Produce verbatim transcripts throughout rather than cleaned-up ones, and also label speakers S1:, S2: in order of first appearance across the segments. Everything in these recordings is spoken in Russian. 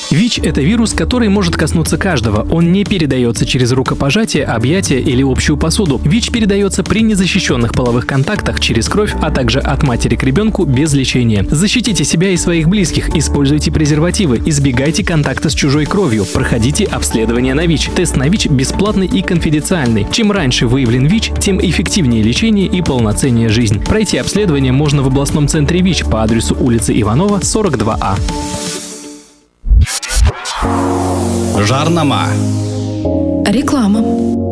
S1: ВИЧ – это вирус, который может коснуться каждого. Он не передается через рукопожатие, объятия или общую посуду. ВИЧ передается при незащищенных половых контактах через кровь, а также от матери к ребенку без лечения. Защитите себя и своих близких, используйте презервативы, избегайте контакта с чужой кровью, проходите обследование на ВИЧ. Тест на ВИЧ бесплатный и конфиденциальный. Чем раньше выявлен ВИЧ, тем эффективнее лечение и полноценнее жизнь. Пройти обследование можно в областном центре ВИЧ по адресу улица Иванова, сорок два А.
S2: Жарнама.
S3: Реклама.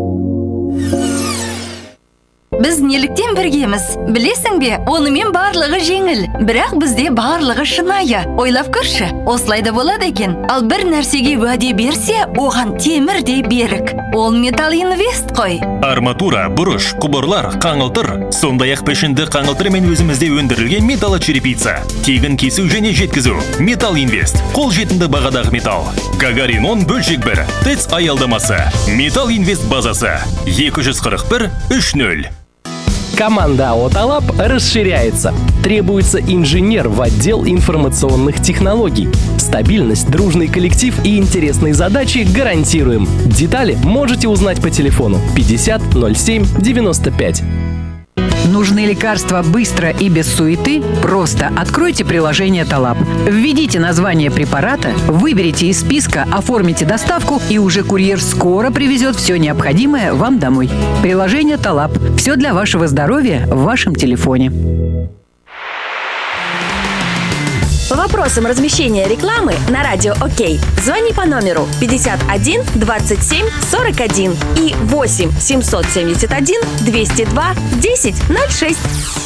S4: Біз неліктен біргеміз? Білесің бе, онымен барлығы жеңіл. Бірақ бізде барлығы шынайы. Ойлап көрші, осылайда болады екен. Ал бір нәрсеге уәде берсе, оған темірдей берік. Ол Металл Инвест қой.
S5: Арматура, бұрыш, құбырлар, қаңылтыр, сондай-ақ пішінді қаңылтыр мен өзімізде өндірілген металл черепица. Тегін кесу және жеткізу. Металл Инвест. Қол жетімді бағадағы металл. Гагарин он бөлшек бір. ТЭЦ аялдамасы. Металл Инвест базасы. екі жүз қырық бір үш нөл.
S6: Команда АО «Талап» расширяется. Требуется инженер в отдел информационных технологий. Стабильность, дружный коллектив и интересные задачи гарантируем. Детали можете узнать по телефону пятьдесят ноль семь девяносто пять.
S7: Нужны лекарства быстро и без суеты? Просто откройте приложение «Талап». Введите название препарата, выберите из списка, оформите доставку, и уже курьер скоро привезет все необходимое вам домой. Приложение «Талап». Все для вашего здоровья в вашем телефоне.
S8: По вопросам размещения рекламы на радио ОК звони по номеру пятьдесят один двадцать семь сорок один и восемь семьсот семьдесят один двести два десять ноль шесть.